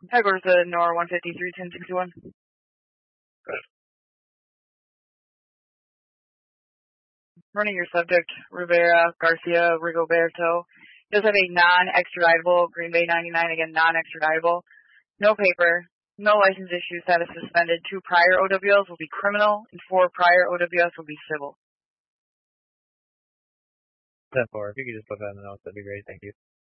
Tag orders to NOR 153-1061. Running your subject, Rivera Garcia Rigoberto. Does have a non-extraditable Green Bay 99, again, non-extraditable. No paper, no license issue, status suspended. 2 prior OWLs will be criminal, and 4 prior OWS will be civil. 10-4, if you could just put that in the notes, that'd be great, thank you.